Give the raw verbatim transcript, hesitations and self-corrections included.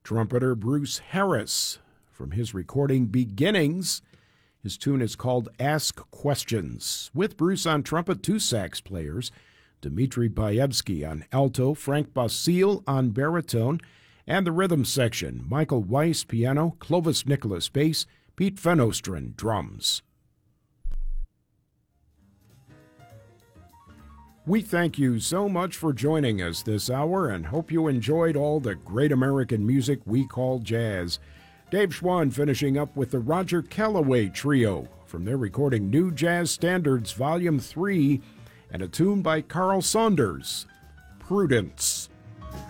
trumpeter Bruce Harris from his recording Beginnings. His tune is called Ask Questions. With Bruce on trumpet, two sax players, Dmitry Baevsky on alto, Frank Basile on baritone, and the rhythm section, Michael Weiss piano, Clovis Nicholas bass, Pete Fenostrin drums. We thank you so much for joining us this hour and hope you enjoyed all the great American music we call jazz. Dave Schwann finishing up with the Roger Calloway Trio from their recording New Jazz Standards Volume three and a tune by Carl Saunders, Prudence.